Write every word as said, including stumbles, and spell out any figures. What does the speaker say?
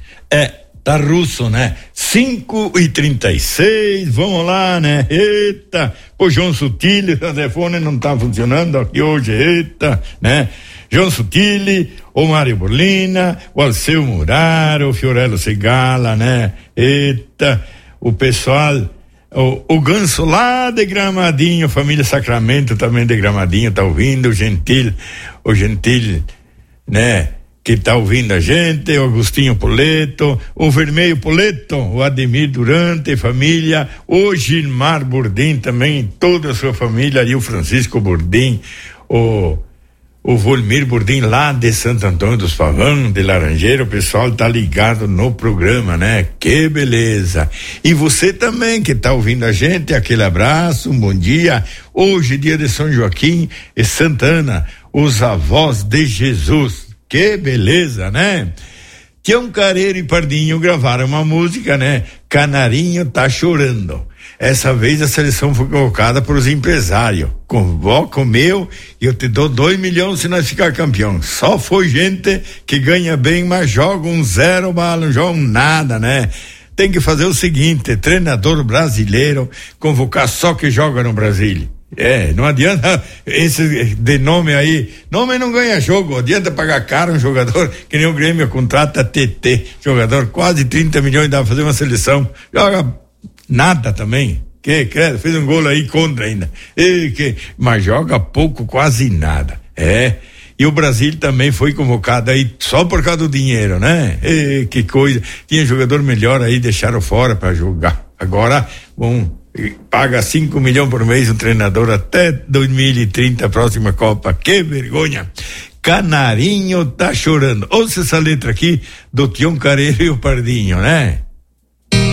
É, tá russo, né? cinco e trinta e seis, vamos lá, né? Eita, o João Sutile, o telefone não tá funcionando aqui hoje, eita, né? João Sutile, o Mário Borlina, o Alceu Muraro, o Fiorello Segala, né? Eita, o pessoal, o, o Ganso lá de Gramadinho, família Sacramento também de Gramadinho, tá ouvindo, o Gentil, o Gentil, né? Que tá ouvindo a gente, o Agostinho Poleto, o Vermelho Poleto, o Ademir Durante, família, o Gilmar Bordim também, toda a sua família, e o Francisco Bordim, o o Volmir Bordim lá de Santo Antônio dos Pavão, de Laranjeira, o pessoal tá ligado no programa, né? Que beleza! E você também que tá ouvindo a gente, aquele abraço, um bom dia. Hoje, dia de São Joaquim e Santana, os avós de Jesus. Que beleza, né? Tião Careiro e Pardinho gravaram uma música, né? Canarinho tá chorando. Essa vez a seleção foi colocada por os empresários. Convoca o meu e eu te dou dois milhões se nós ficar campeão. Só foi gente que ganha bem, mas joga um zero bala, não joga um nada, né? Tem que fazer o seguinte, treinador brasileiro, convocar só que joga no Brasil. É, não adianta esse de nome aí, nome não ganha jogo, adianta pagar caro um jogador, que nem o Grêmio contrata T T, jogador quase trinta milhões, dá pra fazer uma seleção, joga nada também, que credo, fez um gol aí contra ainda, e, que, mas joga pouco, quase nada, é, e o Brasil também foi convocado aí só por causa do dinheiro, né, e, que coisa, tinha jogador melhor aí, deixaram fora pra jogar, agora, bom, paga cinco milhões por mês um treinador até dois mil e trinta, a próxima Copa, que vergonha. Canarinho tá chorando. Ouça essa letra aqui do Tião Careiro e o Pardinho, né?